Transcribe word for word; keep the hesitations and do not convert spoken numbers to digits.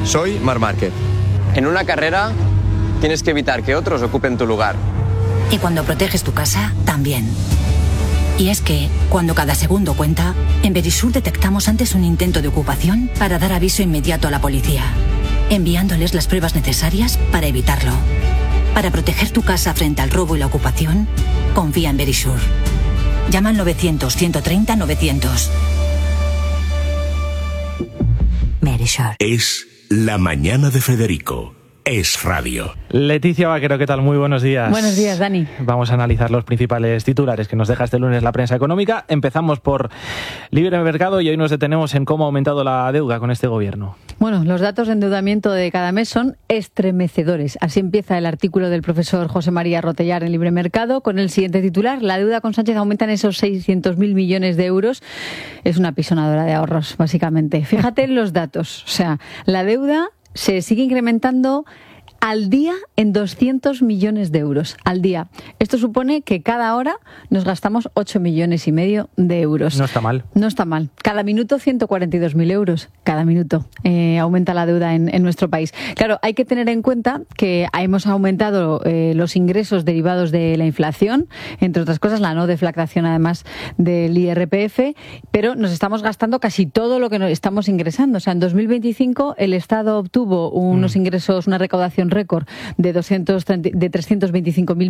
Soy Marc Márquez. En una carrera tienes que evitar que otros ocupen tu lugar. Y cuando proteges tu casa, también. Y es que, cuando cada segundo cuenta, en Verisur detectamos antes un intento de ocupación para dar aviso inmediato a la policía, enviándoles las pruebas necesarias para evitarlo. Para proteger tu casa frente al robo y la ocupación, confía en Verisur. Llama al novecientos, ciento treinta, novecientos. Verisur. Es La Mañana de Federico. Es radio. Leticia Vaquero, ¿qué tal? Muy buenos días. Buenos días, Dani. Vamos a analizar los principales titulares que nos deja este lunes la prensa económica. Empezamos por libre mercado y hoy nos detenemos en cómo ha aumentado la deuda con este gobierno. Bueno, los datos de endeudamiento de cada mes son estremecedores. Así empieza el artículo del profesor José María Rotellar en Libre Mercado con el siguiente titular. La deuda con Sánchez aumenta en esos seiscientos mil millones de euros. Es una pisonadora de ahorros, básicamente. Fíjate en los datos. O sea, la deuda se sigue incrementando al día en doscientos millones de euros. Al día. Esto supone que cada hora nos gastamos ocho millones y medio de euros. No está mal. No está mal. Cada minuto ciento cuarenta y dos mil euros. Cada minuto eh, aumenta la deuda en, en nuestro país. Claro, hay que tener en cuenta que hemos aumentado eh, los ingresos derivados de la inflación, entre otras cosas la no deflactación además del I R P F, pero nos estamos gastando casi todo lo que nos estamos ingresando. O sea, en dos mil veinticinco el Estado obtuvo unos mm. ingresos, una recaudación récord de doscientos treinta, de trescientos veinticinco mil